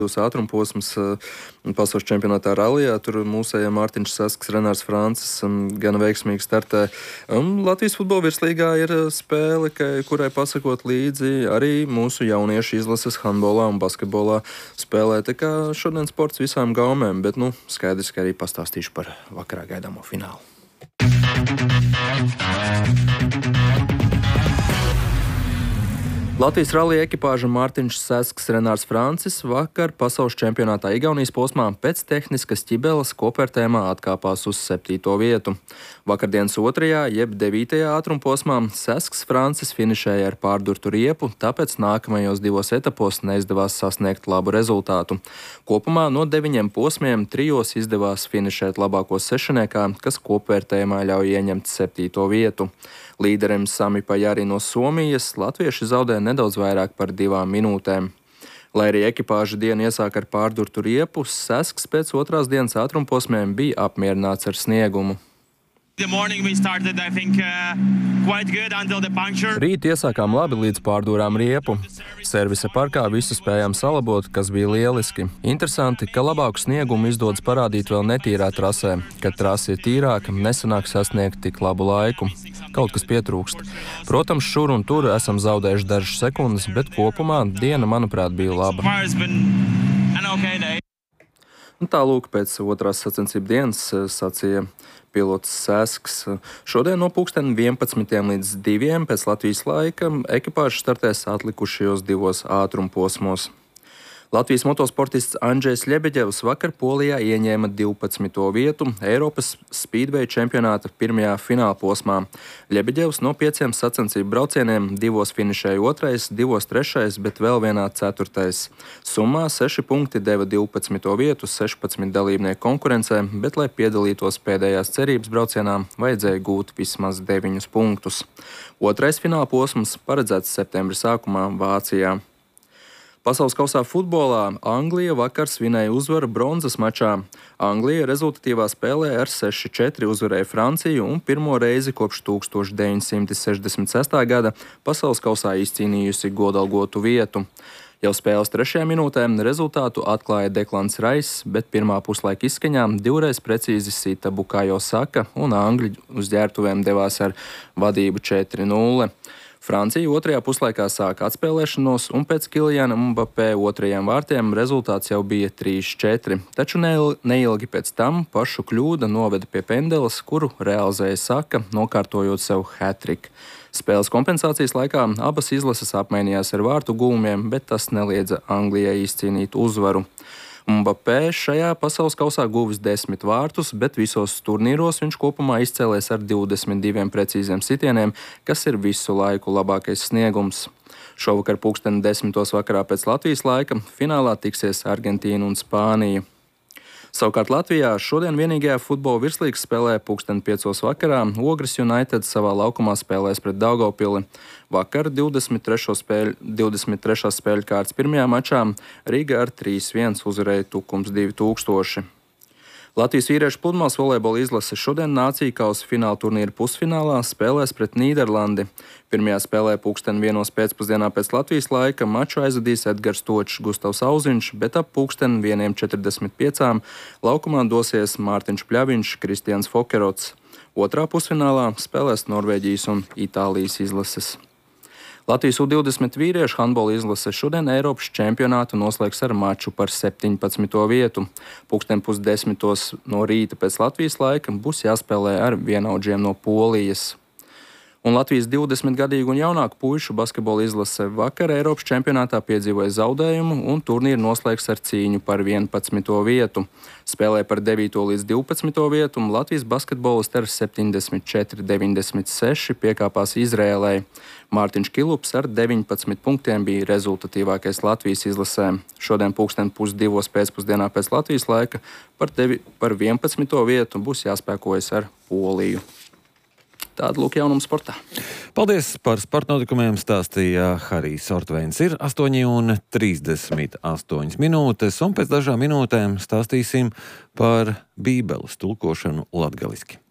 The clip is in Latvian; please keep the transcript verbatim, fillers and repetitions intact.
Jūs ātrumposms pasaules čempionātā ralijā, tur mūsējie Mārtiņš Sasks, Renārs Francis gan veiksmīgi startē. Latvijas futbola virslīgā ir spēle, kurai pasakot līdzi arī mūsu jauniešu izlases handbolā un basketbolā spēlē. Tā kā šodien sports visām gaumēm, bet nu, skaidrs, ka arī pastāstīšu par vakarā gaidāmo finālu. Latvijas rallija ekipāža Mārtiņš Sasks, Renārs Francis vakar pasaules čempionātā Igaunijas posmā pēc tehniskas ķibeles kopvērtējumā atkāpās uz septīto vietu. Vakardienas otrajā, jeb devītajā ātrumposmā Sasks Francis finišēja ar pārdurtu riepu, tāpēc nākamajos divos etapos neizdevās sasniegt labu rezultātu. Kopumā no deviņiem posmiem trijos izdevās finišēt labākos sešaniekā, kas kopvērtējumā ļauj ieņemt septīto vietu. Līderim Sami Pajari no Somijas latvieši zaudēja nedaudz vairāk par divām minūtēm. Lai arī ekipāža dienu iesāk ar pārdurtu riepu, Sasks pēc otrās dienas ātrumposmiem bija apmierināts ar sniegumu. Rīt iesākām labi līdz pārdūrām riepu. Servisa parkā visu spējām salabot, kas bija lieliski. Interesanti, ka labāku sniegumu izdodas parādīt vēl netīrā trasē. Kad trase ir tīrāka, nesanāk sasniegt tik labu laiku. Kaut kas pietrūkst. Protams, šur un tur esam zaudējuši dažas sekundes, bet kopumā diena, manuprāt, bija laba. Un tālūk pēc otrās sacensību dienas sacīja pilots Sasks. Šodien no pulksten vienpadsmitiem līdz diviem pēc Latvijas laika ekipāža startēs atlikušajos divos ātrumposmos. Latvijas motosportists Andžejs Ļebeģevs vakar Polijā ieņēma divpadsmito vietu Eiropas speedway čempionāta pirmajā fināla posmā. Ļebeģevs no pieciem sacensību braucieniem divos finišēja otrais, divos trešais, bet vēl vienā ceturtais. Summā seši punkti deva divpadsmito vietu sešpadsmit dalībnieku konkurencē, bet, lai piedalītos pēdējās cerības braucienā, vajadzēja gūt vismaz deviņus punktus. Otrais fināla posms paredzēts septembra sākumā Vācijā. Pasaules kausā futbolā Anglija vakar svinēja uzvaru bronzas mačā. Anglija rezultatīvā spēlē ar seši četri uzvarēja Franciju un pirmo reizi kopš tūkstoš deviņsimt sešdesmit sestā gada pasaules kausā izcīnījusi godalgotu vietu. Jau spēles trešajā minūtē rezultātu atklāja Deklans Raiss, bet pirmā puslaika izskaņā divreiz precīzi sita Bukayo Saka un angļi uz ģērbtuvēm devās ar vadību četri nulle. Francija otrajā puslaikā sāka atspēlēšanos, un pēc Kiljana Mbapē otrajiem vārtiem rezultāts jau bija trīs četri. Taču neilgi pēc tam pašu kļūda noveda pie pendeles, kuru realizēja Saka, nokārtojot sev hat-trick. Spēles kompensācijas laikā abas izlases apmainījās ar vārtu gūmiem, bet tas neliedza Anglijai izcīnīt uzvaru. Mbapē šajā pasaules kausā guvis desmit vārtus, bet visos turnīros viņš kopumā izcēlēs ar divdesmit diviem precīziem sitieniem, kas ir visu laiku labākais sniegums. Šovakar pulksten desmitos vakarā pēc Latvijas laika finālā tiksies Argentīna un Spānija. Savukārt Latvijā šodien vienīgajā futbola virslīgas spēlē pulksten piecos vakarā Ogres United savā laukumā spēlēs pret Daugavpili. Vakar divdesmit trešās spēļu kārtas pirmajā mačā Riga ar trīs viens uzvarēja Tukums divi tūkstoši. Latvijas vīriešu pludmales volejbola izlase šodien Nāciju kausa fināla turnīra pusfinālā spēlēs pret Nīderlandi. Pirmajā spēlē pulksten vienos pēcpusdienā pēc Latvijas laika maču aizvadīs Edgars Točs, Gustavs Auziņš, bet ap pulksten vieniem četrdesmit piecām laukumā dosies Mārtiņš Pļaviņš, Kristians Fokerots. Otrā pusfinālā spēlēs Norvēģijas un Itālijas izlases. Latvijas U divdesmit vīriešu handbola izlase šodien Eiropas čempionātu noslēgs ar maču par septiņpadsmito vietu. Pulksten pusdesmitos no rīta pēc Latvijas laika būs jāspēlē ar vienaudžiem no Polijas. Un Latvijas divdesmitgadīgu un jaunāku puišu basketbola izlase vakar Eiropas čempionātā piedzīvoja zaudējumu un turnīru noslēgs ar cīņu par vienpadsmito vietu. Spēlē par devīto līdz divpadsmito vietu un Latvijas basketbolisti ar septiņdesmit četri deviņdesmit seši piekāpās Izrēlai. Mārtiņš Kilups ar deviņpadsmit punktiem bija rezultatīvākais Latvijas izlasē. Šodien pulksten pusdivos pēcpusdienā pēc Latvijas laika par, devi, par vienpadsmito vietu būs jāspēkojas ar Poliju. Tāda lūk jaunuma sportā. Paldies par sporta notikumiem, stāstīja Harijs Ortveins. Ir astoņi un trīsdesmit astoņas minūtes, un pēc dažām minūtēm stāstīsim par Bībeles tulkošanu latgaliski.